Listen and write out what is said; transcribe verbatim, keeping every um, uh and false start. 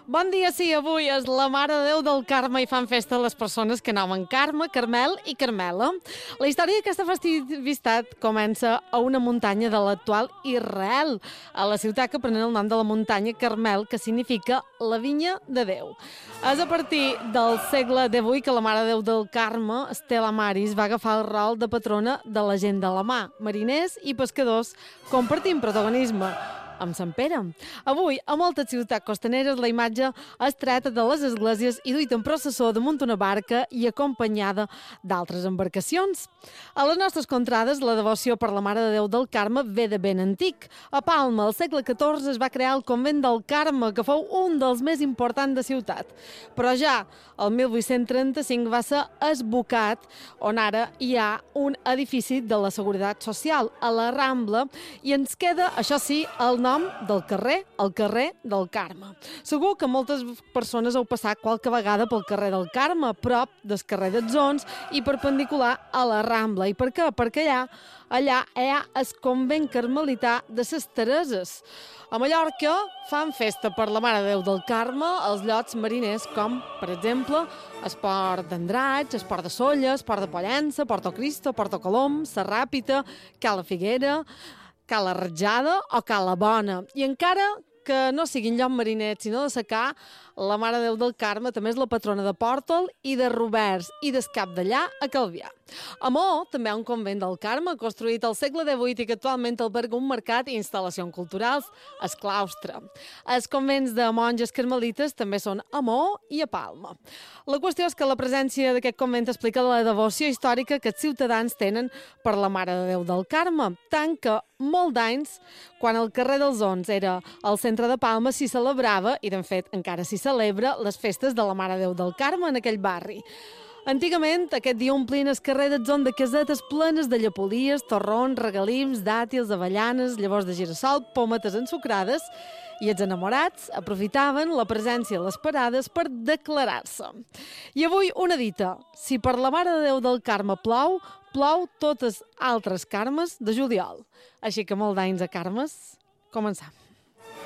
Bon dia, sí, avui és la Mare de Déu del Carme i fan festa les persones que nomen Carme, Carmel i Carmela. La història d'aquesta festivitat comença a una muntanya de l'actual Israel, a la ciutat que pren el nom de la muntanya Carmel, que significa la vinya de Déu. És a partir del segle divuit que la Mare de Déu del Carme, Stella Maris, va agafar el rol de patrona de la gent de la mà, mariners i pescadors, compartint protagonisme amb Sant Pere. Avui, a moltes ciutats costaneres, la imatge és treta de les esglésies i duita en processó damunt una barca i acompanyada d'altres embarcacions. A les nostres contrades, la devoció per la Mare de Déu del Carme ve de ben antic. A Palma, al segle catorze, es va crear el convent del Carme, que fou un dels més importants de ciutat. Però ja el mil vuit-cents trenta-cinc va ser esbocat, on ara hi ha un edifici de la Seguretat Social a la Rambla, i ens queda, això sí, el nom del carrer, el carrer del Carme. Segur que moltes persones heu passat qualque vegada pel carrer del Carme, prop del carrer d'Atzons i perpendicular a la Rambla. I per què? Perquè allà, allà hi ha el convent carmelità de ses Tereses. A Mallorca fan festa per la Mare de Déu del Carme als llocs mariners com, per exemple, el Port d'Andratx, el Port de Sóller, el Port de Pollença, Porto Cristo, Porto Colom, la Ràpita, Cala Figuera, Cala Ratjada o Cala Bona. I encara que no siguin lloc marinet, sinó de secà, la Mare de Déu del Carme també és la patrona de Pòrtol i de Roberts i del Cap d'Allà a Calvià. A Maó també hi ha un convent del Carme construït al segle divuit i que actualment alberga un mercat i instal·lacions culturals, el claustre. Els convents de monges carmelites també són a Maó i a Palma. La qüestió és que la presència d'aquest convent explica la devoció històrica que els ciutadans tenen per la Mare de Déu del Carme, tant que molt d'anys, quan el carrer dels Ons era al centre de Palma, s'hi celebrava, i de fet encara s'hi celebra, les festes de la Mare de Déu del Carme en aquell barri. Antigament, aquest dia omplien el carrer d'Atzón de casetes plenes de llepolies, torrons, regalims, dàtils, avellanes, llavors de girassol, pòmetes ensucrades, i els enamorats aprofitaven la presència a les parades per declarar-se. I avui una dita: si per la Mare de Déu del Carme plou, plou totes altres carmes de juliol. Així que molt d'anys a Carmes, començam.